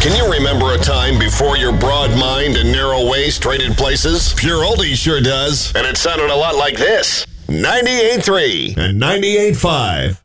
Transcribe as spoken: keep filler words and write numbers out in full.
Can you remember a time before your broad mind and narrow waist traded places? Pure Oldies sure does. And it sounded a lot like this. ninety-eight point three and ninety-eight point five.